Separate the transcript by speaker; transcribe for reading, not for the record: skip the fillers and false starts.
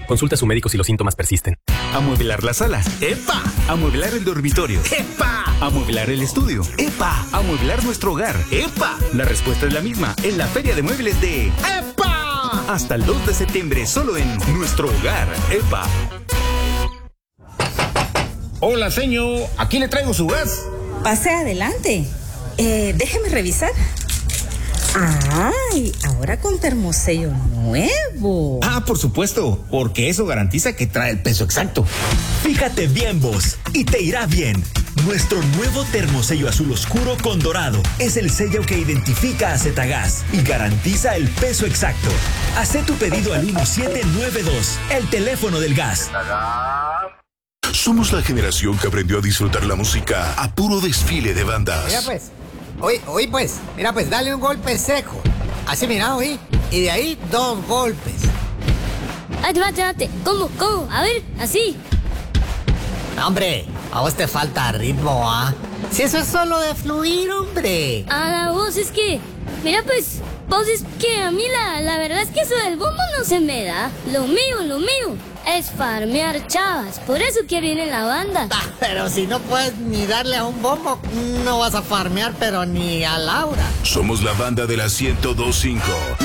Speaker 1: Consulte a su médico si los síntomas persisten.
Speaker 2: Amueblar la sala. ¡Epa! Amueblar el dormitorio. ¡Epa! Amueblar el estudio. ¡Epa! Amueblar nuestro hogar. ¡Epa! La respuesta es la misma en la Feria de Muebles de ¡Epa! Hasta el 2 de septiembre solo en Nuestro Hogar. ¡Epa!
Speaker 3: Hola, señor. Aquí le traigo su gas.
Speaker 4: Pase adelante. Déjeme revisar. ¡Ay! Ahora con termosello nuevo.
Speaker 3: Ah, por supuesto, porque eso garantiza que trae el peso exacto.
Speaker 5: Fíjate bien vos, y te irá bien. Nuestro nuevo termosello azul oscuro con dorado es el sello que identifica a Zetagas y garantiza el peso exacto. Haz tu pedido al 1792, el teléfono del gas.
Speaker 6: Somos la generación que aprendió a disfrutar la música a puro desfile de bandas.
Speaker 7: Mira pues, oí pues, mira pues, dale un golpe seco. Así, mira, oí, y de ahí 2 golpes.
Speaker 8: Date, ¿cómo? A ver, así.
Speaker 7: No, hombre, a vos te falta ritmo, ¿ah? Si eso es solo de fluir, hombre.
Speaker 8: A la voz es que, mira pues, vos es que a mí la verdad es que eso del bombo no se me da. Lo mío es farmear chavas, por eso quiero ir en la banda.
Speaker 7: Pero si no puedes ni darle a un bombo, no vas a farmear, pero ni a Laura.
Speaker 6: Somos la banda de la 102.5.